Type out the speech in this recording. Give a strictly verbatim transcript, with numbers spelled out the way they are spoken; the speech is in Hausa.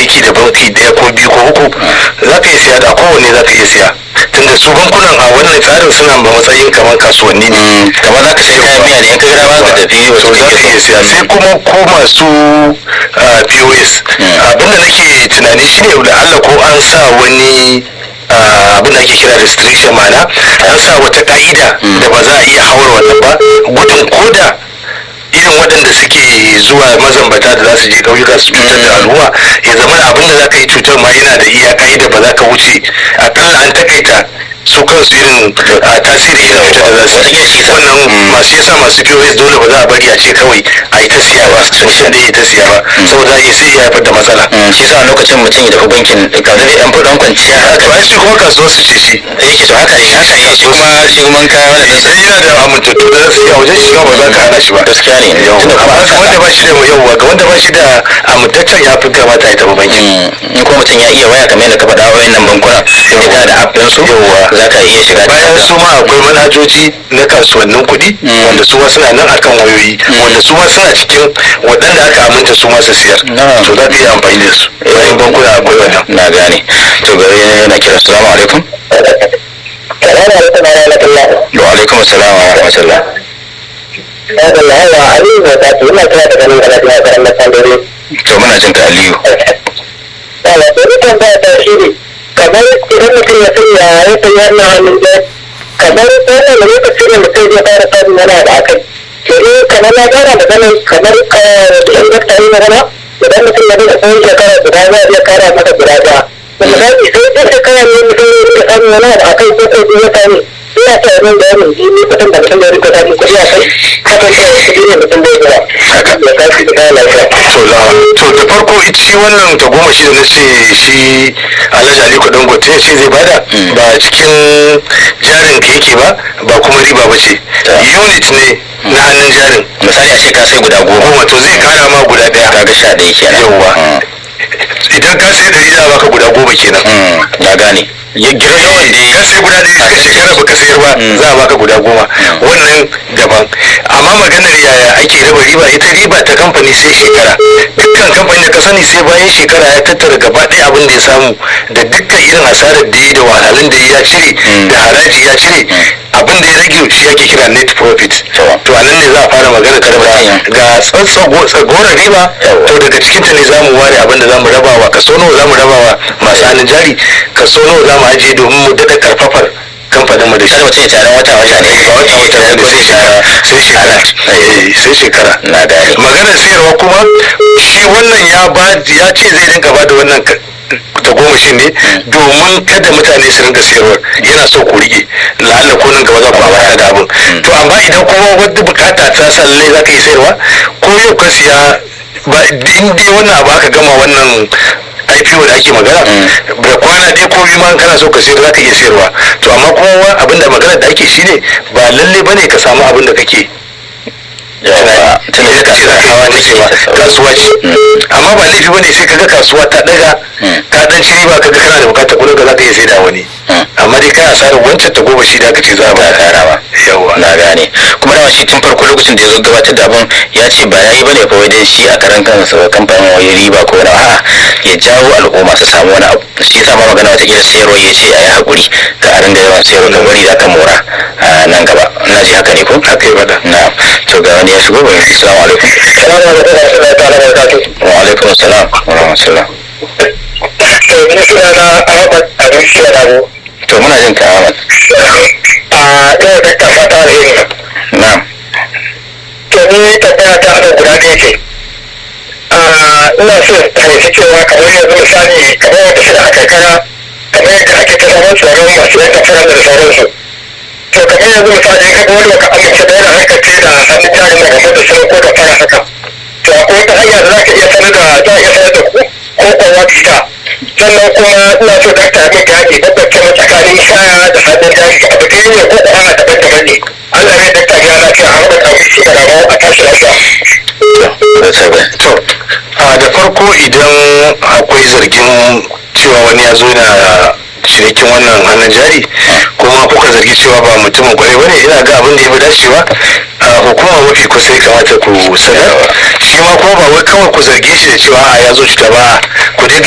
aiki da banki daya ko biyu ko uku za ka iya siya da kowanne za ka iya siya tunda su bankunan a wannan tsarin suna ba matsayin kamar kasuwanni ne kamar za ka sai kayan miya ne in ka gida ba ka tafi so za ka iya siya sai kuma ko masu P O S abinda nake tunani shine da Allah ko an sa wani abin da ake kira restriction ma'ana an sa wata ka'ida da ba za a iya hawar wannan ba gudun koda irin waɗanda suke zuwa mazambata da za su je ƙauyuka su cutar da al'umma ya zama abin da za ka yi cutar ma yana da iya ka'ida ba za ka wuce akalla an takaita su kansu irin tasiri irin cutar da za su yi wannan masu yasa masu P O S dole ba za a bari a ce kawai a yi ta siya ba mutum da ya ta siya ba saboda ya sai ya haifar da matsala shi yasa lokacin mutum ya tafi bankin kaza da yan fudan kwanciya to ai shi kuma kasuwar su ce shi yake to haka ne haka ne shi kuma shi kuma kaya wannan sai yana da amintattu da za su yi a wajen shiga ba za ka hana shi ba gaskiya ne amma ga wanda ba shi da yawwa ga wanda ba shi da amintaccen ya fi kamata ya tafi bankin in ko mutum ya iya waya kamar yadda ka faɗa wayannan bankuna ya da app din su za ka iya shiga bayan su ma akwai manhajoji na kasuwannin kuɗi wanda su ma suna nan akan wayoyi wanda su ma suna cikin waɗanda aka aminta su ma su siyar to za ka iya amfani da su bayan bankuna akwai wannan na gane to gari yana kira salamu alaikum wa alaikum assalam wa rahmatullah to muna jin ka Aliyu kamar idan mutum ya sanya ya sanya na hannun da kamar wannan lokacin da mutum ya fara samun yana da akai sai kamar na fara da ganin kamar yan daktari na gana idan mutum ya dinga tsawon shekara guda za a iya kara masa guda ɗaya misali sai duk shekara ne mutum ya dinga samun yana da akai ko ko biyu ta ne ina ta yi da yamin ji ne kuɗin da mutum ya dinga samun kuɗi a kai hakan shi ne kuɗi ne mutum bai gina haka ya tashi da kayan lafiya. to da farko ita shi wannan ta goma shi da na ce shi Alhaji Aliko Dangote ya ce zai bada ba cikin jarin ka yake ba ba kuma riba ba ce unit ne na hannun jarin misali a ce ka sai guda goma goma to zai kara ma guda daya kaga sha ɗaya kenan yawwa idan ka sai ɗari za a baka guda goma kenan na gane ya gira yawan da ka sai guda ɗari ka shekara baka sayar ba za a baka guda goma wannan daban amma maganar yaya ake raba riba ita riba ta kamfani sai shekara dukkan kamfani da ka sani sai bayan shekara ya tattara gaba ɗaya abin da ya samu da dukkan irin hasarar da ya da wahalhalun da ya cire da haraji ya cire abin da ya rage shi ake kira net profit to a nan ne za a fara magana ta raba ga tsagorar riba to daga cikinta ne za mu ware abin da za mu rabawa kaso nawa za mu rabawa masu hannun jari kaso nawa za mu ajiye domin mu daɗa karfafar kamfanin mu da shi mutum ya taron wata wata ne ba wata wata ne sai shekara sai shekara sai shekara na gane maganar sayarwa kuma shi wannan ya ba ya ce zai rinka ba da wannan ta goma shi ne domin kada mutane su rinka sayarwa yana so ku rike la'alla ko nan gaba za ku amfana da abin to amma idan kuma wata bukata ta sa lallai za ka yi sayarwa ko yau ka siya ba in dai wannan abu aka gama wannan I P O da ake magana da kwana ɗaya ko biyu ma kana so ka sayar za ka iya sayarwa to amma kuma abin da magana da ake shine ba lalle bane ka samu abin da kake yawa tun da ka ce za ka yi hawa ce ba kasuwa ce amma ba laifi bane sai kaga kasuwa ta daga ka dan ci riba kaga kana da bukatar kudin ka za ka iya sai da wani amma dai kai asarar wancan ta goma shi da aka ce za a ba kara ba yawa na gane kuma dama shi tun farko lokacin da ya zo gabatar da abin ya ce ba ya yi bane fa wajen shi a karan kansa kamfanin wani riba ko wani a'a ya jawo al'umma su samu wani abu shi yasa ma magana wata kila sayarwa ya ce a yi haƙuri ka a ringa yawan sayarwa ka bari da ka mora a nan gaba na ji haka ne ko haka yi bada na to ga wani ya shigo ba assalamu alaikum wa alaikum assalam wa rahmatullah to muna jin ka Ahmad a yau da ta fata da yin na'am to ni tabbata ta da guda ɗaya ce ina so fahimci cewa kamar yanzu misali kamar yadda shi a karkara kamar yadda ake ta samun tsoron masu yanka fara da sauransu to kamar yanzu misali ka wani baka amince da yana harkar ce da hannun jarin da game da sau ko da fara haka to akwai wata hanya da za ka iya sanar da za a iya sanar da ku ko kowa fita sannan kuma ina so da ta min bayani bambance tsakanin shaya da hannun jari abu ɗaya ne ko kuma a daban-daban ne Allah ya dakta ya lafiya a haɗa kawai shi da a tashi lafiya. to da farko idan akwai zargin cewa wani ya zo na cinikin wannan hannun jari kuma kuka zargi cewa ba mutumin kwarai bane ina ga abin da ya fi dacewa a hukuma mafi kusa ya kamata ku sanar shi ma kuma ba wai kawai ku zarge shi da cewa a ya zo shi ba ku dai